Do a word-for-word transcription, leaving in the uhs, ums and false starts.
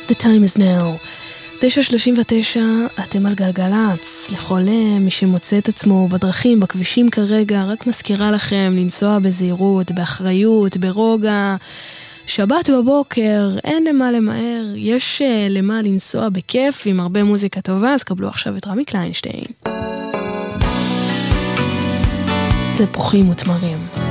The time is now. תשע שלושים ותשע, אתם על גלגלץ. לכל מי שמוצא את עצמו בדרכים, בכבישים כרגע, רק מזכירה לכם לנסוע בזהירות, באחריות, ברוגע. שבת בבוקר, אין למה למהר, יש למה לנסוע בכיף עם הרבה מוזיקה טובה, אז קבלו עכשיו את רמי קליינשטיין. תפוחים ותמרים.